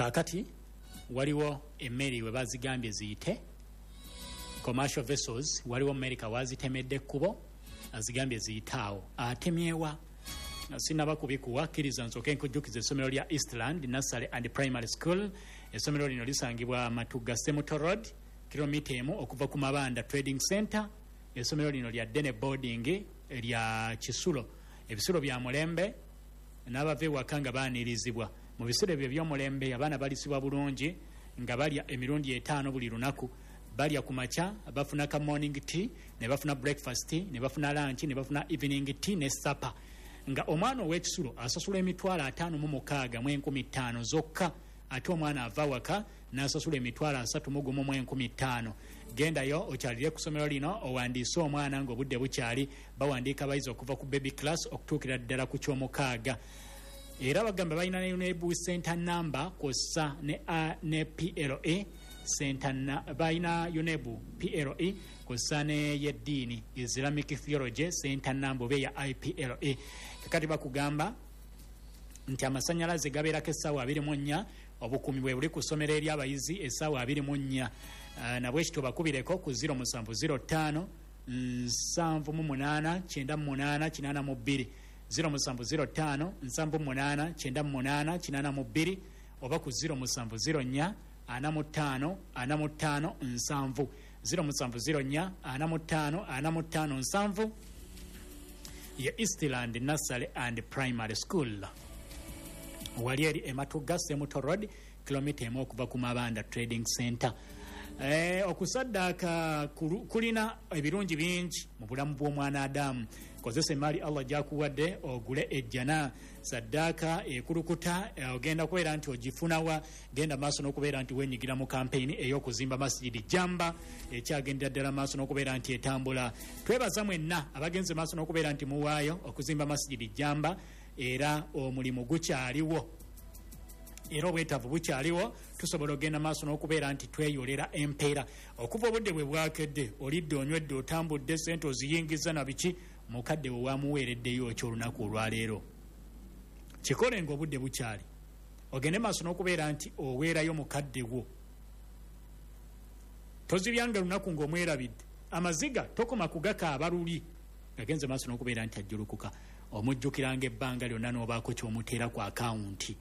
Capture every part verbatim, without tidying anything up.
Kakati waliwo emmeri we bazigambye ziyite commercial vessels, waliwo America wazitemedde kubo azigambye ziyitaawo atemyewa. Sinaba kubikuwa kiriza nsoke nkujjukiza essomero lya Eastland Nursery and Primary School. Essomero lino lisangibwa Matuga Semuto Road kilomita emu okuva ku Mabanda Trading Center. Essomero lino lya Dene Boarding lya Kisulo. Ebisulo bya mulembe n'abave wakanga baanirizibwa mu bisule bye by'omulembe abaana balisibwa bulungi nga balya emirundi etaano buli lunaku. Balya ku macha bafuna ka morning tea ne bafuna breakfast ne bafuna lunch ne bafuna evening tea ne supper. Nga omwana ow'ekisulo asasula emitwalo ataano mu mukaaga mu enkumi ttaano zokka, ate omwana ava waka n'asasula emitwalo asatu mu gumu mu enkumi ttaano. Gendayo okyalire ku ssomero lino owandiise omwana ng'obudde bukyali. Bawandiika abayizi okuva ku baby class okutuukira ddala ku ky'omukaaga. Era bagamba balina ne UNEB center number kw'ossa ne, uh, ne P L A center na balina UNEB P L A kw'ossa ne y'eddiini Islamic Theology center number oba eya I P L A. Kakati bakugamba nti amasannyalaze gabeerako essaawa abiri mu nnya, obukuumi bwe buli ku ssomero ery'abayizi essaawa abiri mu nnya. Uh, nabwe kityo bakubireko ku zero musanvu zero ttaano nsanvu mu munaana kyenda mu munaana kinaana mu bbiri zero musanvu zero ttaano nsanvu mu munaana kyenda mu munaana kinaana mu bbiri oba ku zero musanvu zero nnya ana mu ttaano ana mu ttaano nsanvu zero musanvu zero nnya ana mu ttaano ana mu ttaano nsanvu ye Eastland Nursery and Primary School. Wali eri Ematuga Semuto Road kilomita emu okuva ku Mabanda Trading Center. Eh, okusaddaaka kulina ebirungi bingi mu bulamu bw'omwana Adamu. Kozesa emali Allah gyakuwadde ogule ejjana. Saddaaka ekulukuta e, ogenda kubeera nti ogifunawa. Genda maaso n'okubeera nti wenyigira mu kampeyini ey'okuzimba masjidi Jamba ekyagendera ddala maaso n'okubeera nti etambula. Twebaza mwenna abagenze maaso n'okubeera nti muwaayo okuzimba masjidi Jamba, era omulimu gukyaliwo era obwetaavu bukyaliwo. Tusobola ogenda maaso n'okubeera nti tweyolera empeera. Okuva obudde bwe bwakedde olidde onywedde otambudde sente oziyingiza na biki, mukadde we wamuweereddeyo ekyolunaku olwaleero. Kikole ng'obudde bukyali ogende maaso n'okubeera nti oweerayo mukadde wo. Tozibyanga lunaku ng'omwerabidde. Amaziga tokoma kugakaaba luli gagenze maaso n'okubeera nti ajjulukuka. Omujjukiranga ebbanga lyonna n'obaako ky'omuteera ku akawunti.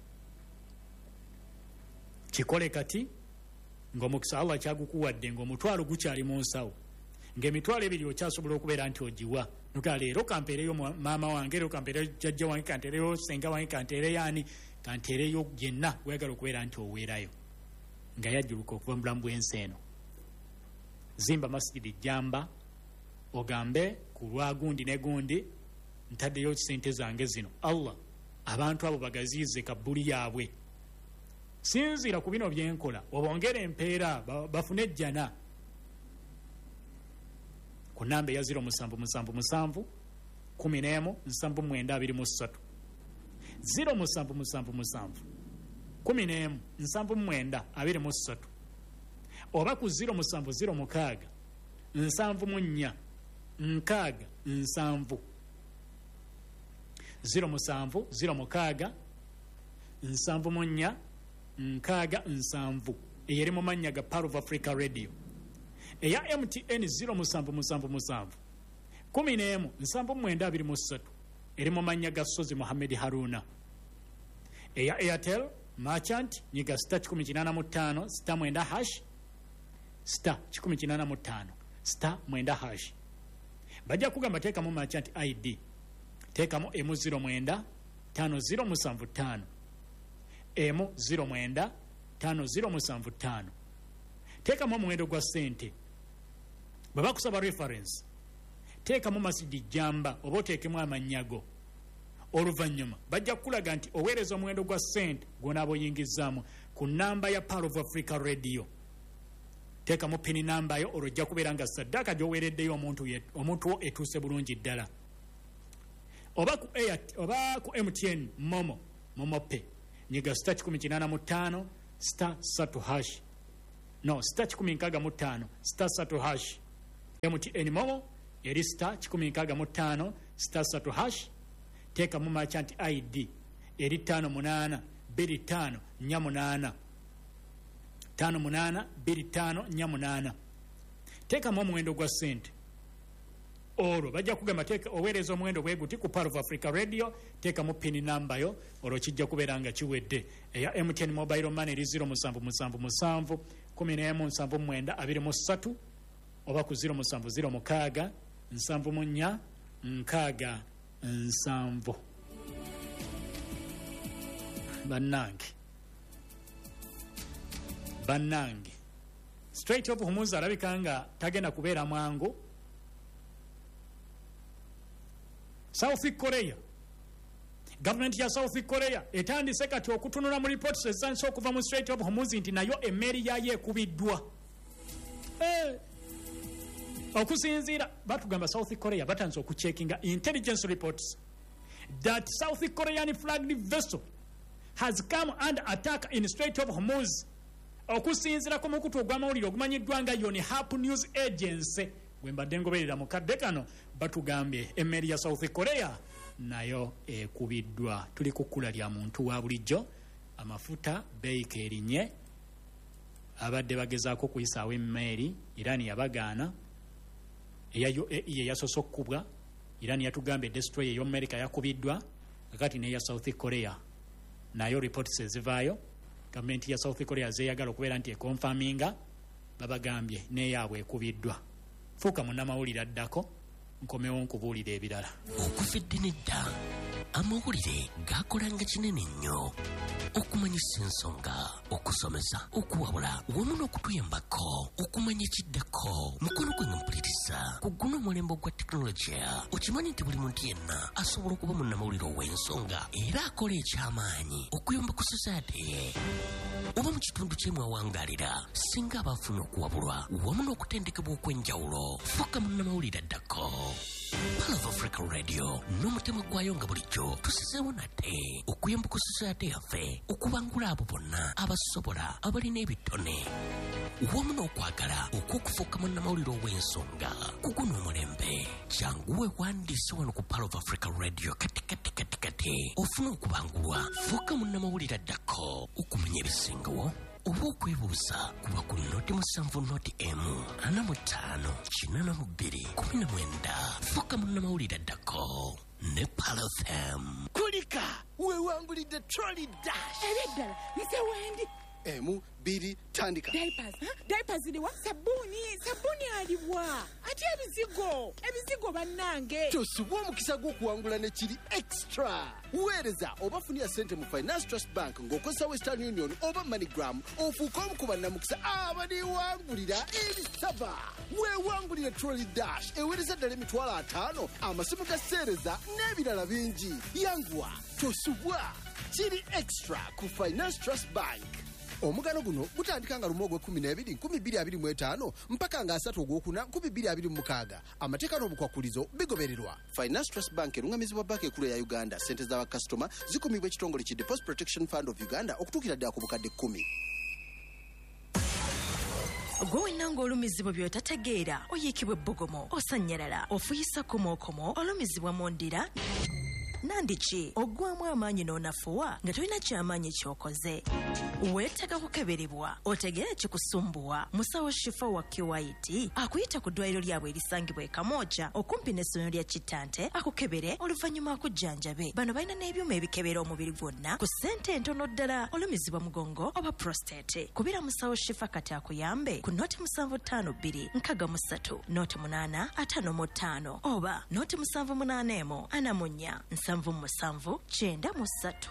Kikole kati ng'omukisa Allah kyagukuwadde ng'omutwalo gukyali mu nsawo, ng'emitwalo ebiri okyasobola okubeera nti ogiwa. Nuga leero kampeereyo maama wange, leero kampeereyo jjajja wange, kanteereyo senga wange, kanteereyo ani, kanteereyo yenna wegala okubeera nti oweerayo nga yajjuluka okuva mu bulamu bw'ensi eno. Zimba masjidi Jamba ogambe ku lwa gundi ne gundi ntaddeyo sente zange zino, Allah abantu abo bagaziize kabbuli yaabwe. Sinzira ku bino byenkola obongere empeera bafune ejjana ku namba ya zero musanvu musanvu musanvu kumi n'emu nsanvu mwenda abiri mu ssatu zero musanvu musanvu musanvu kumi n'emu nsanvu mwenda abiri mu ssatu oba ku zero musanvu zero mukaaga nsanvu mu nnya nkaaga nsanvu zero musanvu zero mukaaga nsanvu mu nnya nkaaga nsanvu eyeri mu mannya ga Power of Africa Radio. Eya M T N zero musanvu musanvu musanvu kumi n'emu nsanvu mwenda abiri mu ssatu eri mu mannya ga Sozi Mohamed Haruna. Eya Airtel Merchant nyiga star kikumi kinaana mu ttaano star mwenda hash star kikumi kinaana mu ttaano star mwenda hash. Bajja kugamba teekamu Merchant I D, teekamu emu zero mwenda ttaano zero musanvu ttaano emu zero mwenda ttaano zero musanvu ttaano. Teekamu omuwendo gwa ssente. Bwe bakusaba reference teekamu masjidi Jamba oba oteekemu amanyago. Oluvannyuma bajja kukulaga nti oweereza omuwendo gwa ssente gw'onaaba oyingizzaamu ku namba ya Power of Africa Radio. Teekamu pini namba yo olwo ojja kubeera nga saddaaka gy'oweereddeyo omuntu omuntu wo etuuse bulungi ddala. Oba ku Airtel oba ku M T N Momo Momo Pay nyiga star kikumi kinaana mu ttaano star satu hash no star kikumi nkaaga mu ttaano star satu hash. M T N Momo eri star kikumi nkaaga mu ttaano star satu hash. Teekamu Merchant I D eri ttaano munaana bbiri ttaano nnya munaana ttaano munaana bbiri ttaano nnya munaana. Teekamu omuwendo gwa ssente olwo bajja kugamba teeka oweereza omuwendo bwe guti ku Pearl of Africa Radio, teekamu pini namba yo olwo kijja kubeera nga kiwedde. Eya M T N mobile money eri zero musanvu musanvu musanvu kumi n'emu nsanvu mwenda abiri mu ssatu oba ku zero musanvu zero mukaaga nsanvu mu nnya nkaaga nsanvu. Bannange bannange Strait of Hormuz alabika nga tagenda kubeera mwangu. South Korea, gavumenti ya South Korea etandise kati okutunula mu reports ezanso okuva mu Strait of Hormuz nti nayo emmeri yayo ekubiddwa. Eh, okusinziira batugamba South Korea batandise okucheckinga intelligence reports that South Korean flagged vessel has come under attack in Strait of Hormuz. Okusinziira ku mukutu ogw'amawulire ogumanyiddwa nga Yonhap News Agency gwe mbadde ngoberera mu kadde kano, batugambye emmeri ya South Korea nayo ekubiddwa. Tuli ku kkula lya muntu wa bulijjo, amafuta beeyika erinye, abadde bagezaako kuyisaawo emmeri, Irani yabagaana, ye yasoose okkubwa, Irani yatugambye destroyer y'America yakubiddwa, kakati neya South Korea nayo reports ezivaayo. Gavumenti ya South Korea zeeyagala okubeera nti ekonfaminga, babagambye neyaabwe ekubiddwa. Fuuka munnamawulire addako nkomewo nkubuulira ebirala. Okufidde nedda amawulire gakolanga kinene nnyo okumanyisa ensonga, okusomesa, okuwabula wamu n'okutuyambako okumanya ekiddako. Mukono gwe nga mpuliriza ku guno omulembe gwa tekinologiya. Okimanyi nti buli muntu yenna asobola okuba munnamawulire ow'ensonga era akola ekyamaanyi okuyamba ku society ye oba mu kitundu kyemwawangaalira singa abafuna okuwabulwa wamu n'okutendekebwa okw'enjawulo. Fuuka munnamawulire addako. Pearl of Africa Radio n'omutima gwayo nga bulijjo tusizeewo nate okuyamba ku society yaffe okubangula abo bonna abasobola abalina ebitone wamu n'okwagala okw'okufuuka munnamawulire ow'ensonga ku guno omulembe. Janguwe wandiise wano ku Pearl of Africa Radio kati kati kati kati ofuna okubangulwa. Fuuka munnamawulire addako okumanya ebisingawo oba okwebuuza kuba ku noti musanvu noti emu ana mu ttaano kinaana mu bbiri kumi na mwenda. Fuuka munnamawulire addako ne Pearl F M. Kulika weewangulidde trolley dash. Ebiddala nze wendi. Emu biri tandika. Diapers, ha? Diapers iliwa sabuni, sabuni aliwa. Ati ebizigo, ebizigo bannange. Tosubwa omukisa gw'okuwangula ne kiri extra. Weereza oba funira ssente mu Finance Trust Bank ng'okozesa Western Union oba MoneyGram ofuuka omu ku bannamukisa abaniwangulira ebisaba. Weewangulire trolley dash eweereza ddala emitwalo ataano, amasimu ga sseereza n'ebirala bingi. Yanguwa, tosubwa. Kiri extra ku Finance Trust Bank. Omugano guno gutandika nga lumu ogw'ekkumi n'ebiri nkumi bbiri abiri mu etaano mpaka nga asatu ogwokuna nkumi bbiri abiri mu mukaaga. Amateeka n'obukwakulizo bigobererwa. Finance Trust Bank erungamizibwa banka ekkulu ya Uganda. Ssente z'abakasitoma zikumibwa ekitongole ki Deposit Protection Fund of Uganda okutuukira ddala ku bukadde kkumi. Gwe wenna ng'olumizibwa by'otategeera oyiikibwa ebbugumu, osannyalala, ofuyisa komookomo, olumizibwa mu ndira nandiki ogwamu amaanyi n'onafuwa nga tolina kyamaanyi ky'okoze. Weetaaga kukeberebwa otegere kikusumbuwa. Musawo Shifa wa Kiwaiti akuyita ku ddwaliro lyabwe erisangibwa e Kamooja okumpi n'essomero lya Kitante akukebere oluvannyuma akujjanjabe. Bano balina n'ebyuma ebikebera omubiri gwonna ku ssente entono ddala, olumizibwa mugongo oba prostate. Kubira Musawo Shifa kati akuyambe ku noti musanvu ttaano bbiri nkaaga mu ssatu noti munaana ataano mu ttaano oba noti musanvu munaana emu ana mu nnya nsanvu mu musanvu kyenda mu ssatu.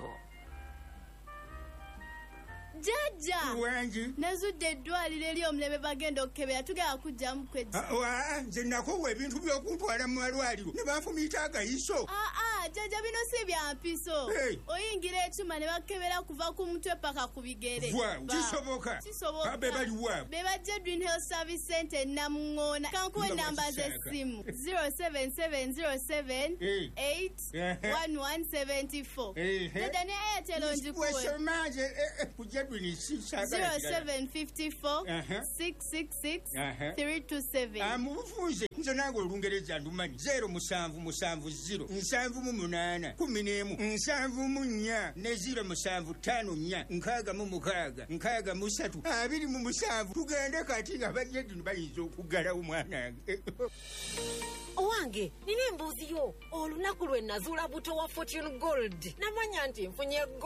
Jaja wangi nazudde eddwaliro eri omulebe bagenda okukebera tugenda kujjamu kwejja. Wa nze nakowa ebintu by'okuntwala mu malwaliro ne banfumiita agayiso. Aa jaja bino si bya mpiso. Hey. Oyingira ekyuma ne bakebera kuva ku mutwe paka ku bigere. Wa kisoboka. Kisoboka. Abe bali wa. Be bajja Dream Health Service Center Namungoona. Kankuwe namba z'essimu zero seven seven zero seven eight one one seven four. Jaja ne Airtel onjikuwe. Wesomaje kujja zero seven five four six six six three two seven. Amubufuze nze nange olungereza ndumanyi zero musanvu musanvu zero nsanvu mu munaana kumi n'emu nsanvu mu nnya ne ziro musanvu ttaano nnya nkaaga mu mukaaga nkaaga mu ssatu abiri mu musanvu tugende kati nga bajjajjino bayinza okuggalawo mwanange. Owange nina embuuzi yo olunaku lwe nazuula buto wa Fortune Gold namanya nti nfunye